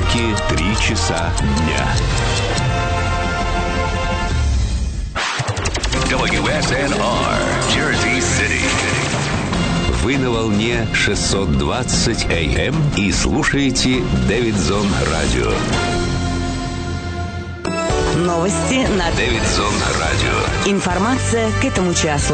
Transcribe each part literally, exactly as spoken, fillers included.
Америки три часа дня. дабл ю эс эн ар, Jersey City. Вы на волне шестьсот двадцать эй эм и слушаете Дэвидсон Радио. Новости на Дэвидсон Радио. Информация к этому часу.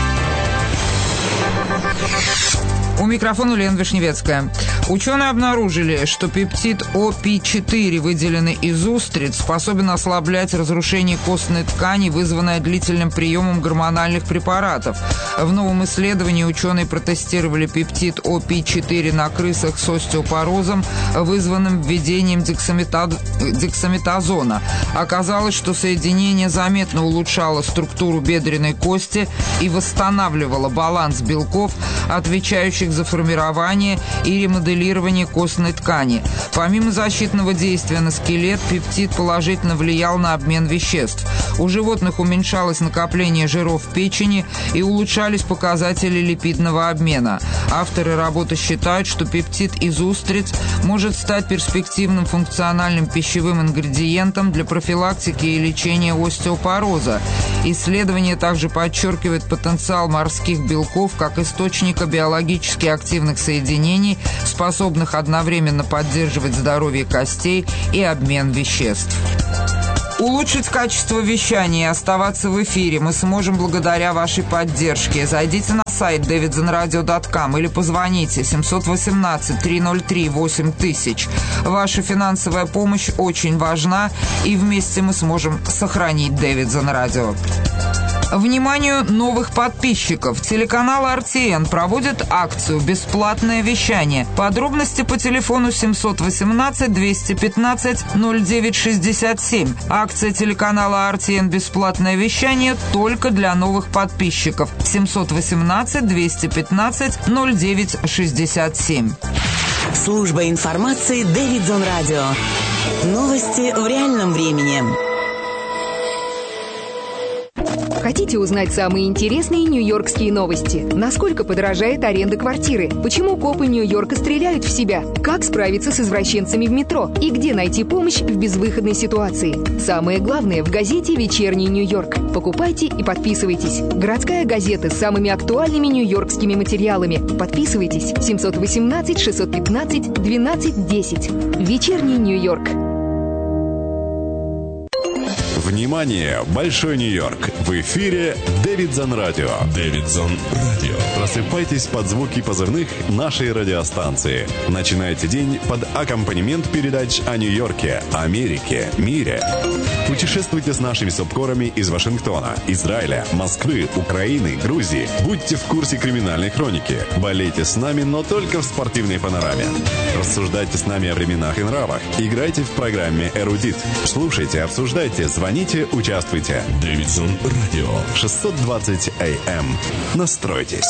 У микрофона Лена Вишневецкая. Ученые обнаружили, что пептид о пи четыре, выделенный из устриц, способен ослаблять разрушение костной ткани, вызванное длительным приемом гормональных препаратов. В новом исследовании ученые протестировали пептид о пи четыре на крысах с остеопорозом, вызванным введением дексамета... дексаметазона. Оказалось, что соединение заметно улучшало структуру бедренной кости и восстанавливало баланс белков, отвечающих за формирование и ремоделирование костной ткани. Помимо защитного действия на скелет, пептид положительно влиял на обмен веществ. У животных уменьшалось накопление жиров в печени и улучшались показатели липидного обмена. Авторы работы считают, что пептид из устриц может стать перспективным функциональным пищевым ингредиентом для профилактики и лечения остеопороза. Исследование также подчеркивает потенциал морских белков как источника биологически активных соединений, способных одновременно поддерживать здоровье костей и обмен веществ. Улучшить качество вещания и оставаться в эфире мы сможем благодаря вашей поддержке. Зайдите на сайт дэвидсон радио точка ком или позвоните семь один восемь три ноль три восемь тысяч. Ваша финансовая помощь очень важна, и вместе мы сможем сохранить Дэвидсон Радио. Вниманию новых подписчиков. Телеканал эр ти эн проводит акцию «Бесплатное вещание». Подробности по телефону семь один восемь двести пятнадцать ноль девять шестьдесят семь. Акция телеканала эр ти эн «Бесплатное вещание» только для новых подписчиков. семь один восемь двести пятнадцать ноль девять шестьдесят семь. Служба информации Дэвидсон Радио. Новости в реальном времени. Хотите узнать самые интересные нью-йоркские новости? Насколько подорожает аренда квартиры? Почему копы Нью-Йорка стреляют в себя? Как справиться с извращенцами в метро? И где найти помощь в безвыходной ситуации? Самое главное в газете «Вечерний Нью-Йорк». Покупайте и подписывайтесь. Городская газета с самыми актуальными нью-йоркскими материалами. Подписывайтесь. семь один восемь шесть один пять двенадцать десять. «Вечерний Нью-Йорк». Внимание! Большой Нью-Йорк! В эфире Дэвидсон Радио. Дэвидсон Радио. Просыпайтесь под звуки позывных нашей радиостанции. Начинайте день под аккомпанемент передач о Нью-Йорке, Америке, мире. Путешествуйте с нашими субкорами из Вашингтона, Израиля, Москвы, Украины, Грузии. Будьте в курсе криминальной хроники. Болейте с нами, но только в спортивной панораме. Рассуждайте с нами о временах и нравах. Играйте в программе «Эрудит». Слушайте, обсуждайте, звоните, участвуйте. Дэвидсон Радио. шестьсот двадцать эй эм. Настройтесь.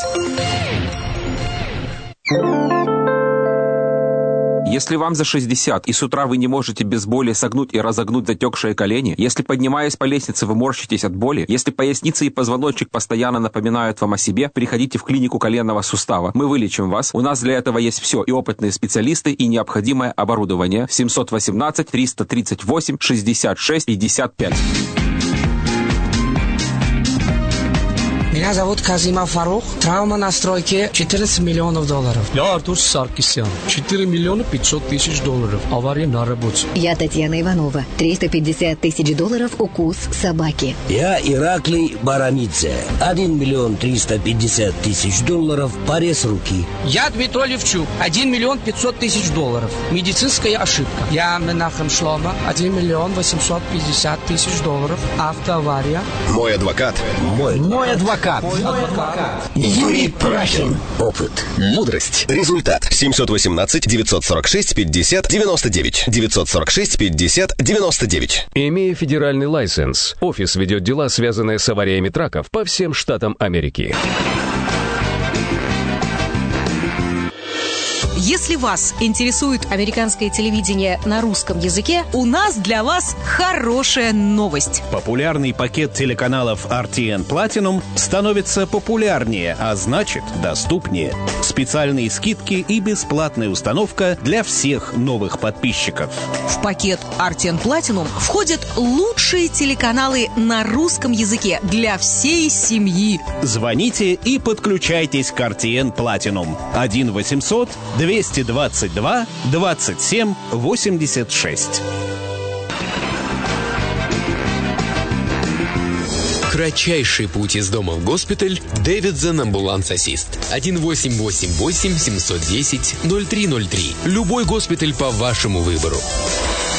Если вам за шестьдесят, и с утра вы не можете без боли согнуть и разогнуть затекшие колени, если, поднимаясь по лестнице, вы морщитесь от боли, если поясница и позвоночник постоянно напоминают вам о себе, приходите в клинику коленного сустава. Мы вылечим вас. У нас для этого есть все, и опытные специалисты, и необходимое оборудование. семь один восемь три три восемь шестьдесят шесть пятьдесят пять. Меня зовут Казимов Фарух. Травма на стройке четырнадцать миллионов долларов. Я Артур Саркисян. четыре миллиона пятьсот тысяч долларов. Авария на работе. Я Татьяна Иванова. триста пятьдесят тысяч долларов укус собаки. Я Ираклий Барамидзе. один миллион триста пятьдесят тысяч долларов. Порез руки. Я Дмитрий Левчук. один миллион пятьсот тысяч долларов. Медицинская ошибка. Я Менахем Шлома. один миллион восемьсот пятьдесят тысяч долларов. Автоавария. Мой адвокат. Мой, Мой адвокат. Юрий Прахин. Опыт. Мудрость. Результат. семь один восемь девять сорок шесть пятьдесят девяносто девять. девятьсот сорок шесть пятьдесят девяносто девять. Имея федеральный лайсенс, офис ведет дела, связанные с авариями траков по всем штатам Америки. Если вас интересует американское телевидение на русском языке, у нас для вас хорошая новость. Популярный пакет телеканалов ар ти эн Platinum становится популярнее, а значит доступнее. Специальные скидки и бесплатная установка для всех новых подписчиков. В пакет ар ти эн Platinum входят лучшие телеканалы на русском языке для всей семьи. Звоните и подключайтесь к ар ти эн Platinum. один восемьсот двести двадцать два двадцать семь восемьдесят шесть. Кратчайший путь из дома в госпиталь. Davidson Ambulance Assist. один восемь восемь восемь семь один ноль ноль три ноль три. Любой госпиталь по вашему выбору.